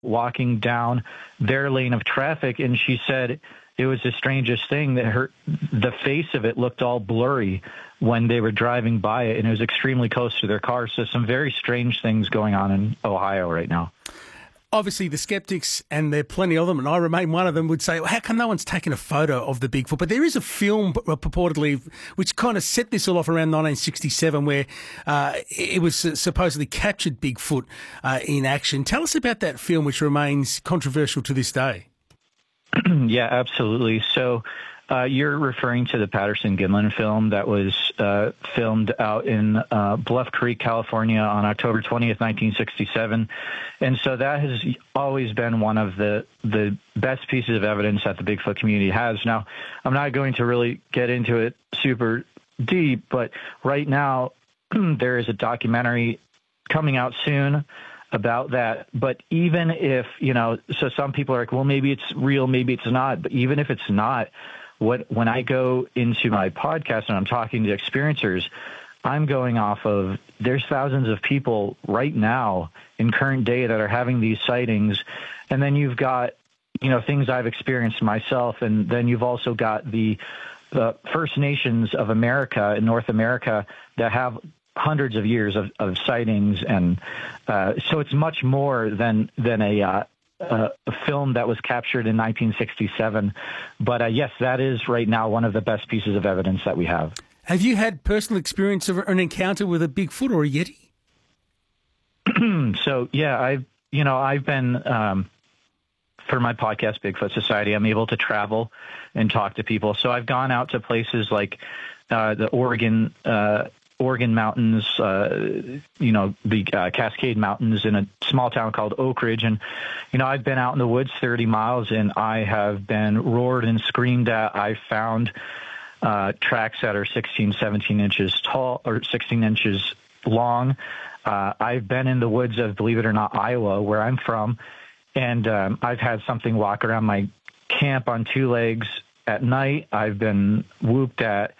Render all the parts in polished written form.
walking down their lane of traffic, and she said it was the strangest thing that the face of it looked all blurry when they were driving by it, and it was extremely close to their car. So some very strange things going on in Ohio right now. Obviously, the skeptics, and there are plenty of them, and I remain one of them, would say, well, how come no one's taken a photo of the Bigfoot? But there is a film purportedly which kind of set this all off around 1967 where it was supposedly captured Bigfoot in action. Tell us about that film, which remains controversial to this day. Yeah, absolutely. So you're referring to the Patterson-Gimlin film that was filmed out in Bluff Creek, California on October 20th, 1967. And so that has always been one of the best pieces of evidence that the Bigfoot community has. Now, I'm not going to really get into it super deep, but right now there is a documentary coming out soon about that. But even if, so some people are like, well, maybe it's real, maybe it's not. But even if it's not, when I go into my podcast and I'm talking to experiencers, I'm going off of there's thousands of people right now in current day that are having these sightings. And then you've got, things I've experienced myself. And then you've also got the First Nations of America in North America that have hundreds of years of sightings. And so it's much more than a film that was captured in 1967. But yes, that is right now one of the best pieces of evidence that we have. Have you had personal experience of an encounter with a Bigfoot or a Yeti? So, yeah, I've been, for my podcast, Bigfoot Society, I'm able to travel and talk to people. So I've gone out to places like the Oregon Mountains, the Cascade Mountains in a small town called Oak Ridge. And, I've been out in the woods 30 miles and I have been roared and screamed at. I found tracks that are 16, 17 inches tall or 16 inches long. I've been in the woods of, believe it or not, Iowa, where I'm from. And I've had something walk around my camp on two legs at night. I've been whooped at.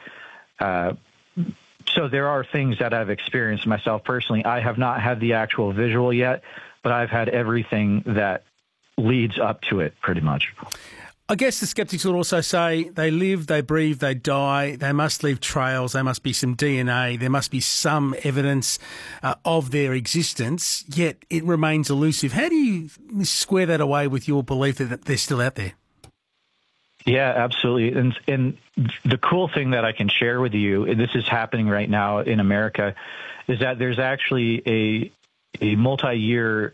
So there are things that I've experienced myself personally. I have not had the actual visual yet, but I've had everything that leads up to it pretty much. I guess the skeptics would also say they live, they breathe, they die. They must leave trails. There must be some DNA. There must be some evidence of their existence, yet it remains elusive. How do you square that away with your belief that they're still out there? Yeah, absolutely. And the cool thing that I can share with you, and this is happening right now in America, is that there's actually a multi-year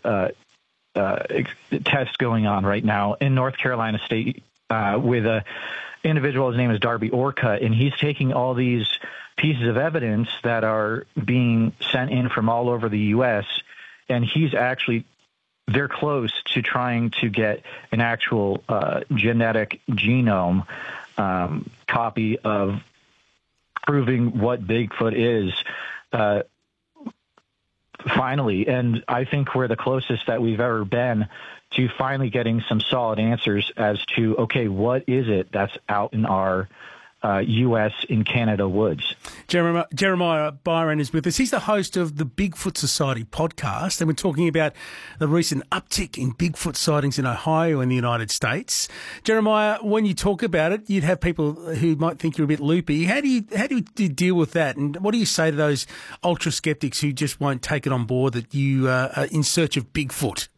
test going on right now in North Carolina State with a individual. His name is Darby Orcutt, and he's taking all these pieces of evidence that are being sent in from all over the U.S., and they're close to trying to get an actual genetic genome copy of proving what Bigfoot is finally. And I think we're the closest that we've ever been to finally getting some solid answers as to, okay, what is it that's out in our U.S. and Canada woods. Jeremiah Byron is with us. He's the host of the Bigfoot Society podcast, and we're talking about the recent uptick in Bigfoot sightings in Ohio and the United States. Jeremiah, when you talk about it, you'd have people who might think you're a bit loopy. How do you deal with that, and what do you say to those ultra skeptics who just won't take it on board that you are in search of Bigfoot?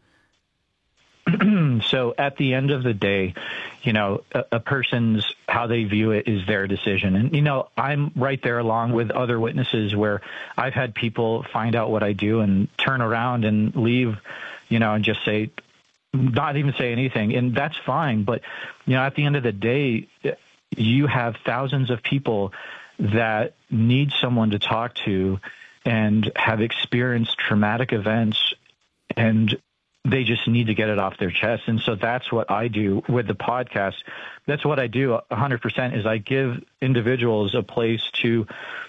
So at the end of the day, a person's, how they view it is their decision. And, I'm right there along with other witnesses where I've had people find out what I do and turn around and leave, and just say, not even say anything. And that's fine. But, at the end of the day, you have thousands of people that need someone to talk to and have experienced traumatic events, and they just need to get it off their chest. And so that's what I do with the podcast. That's what I do 100% is I give individuals a place to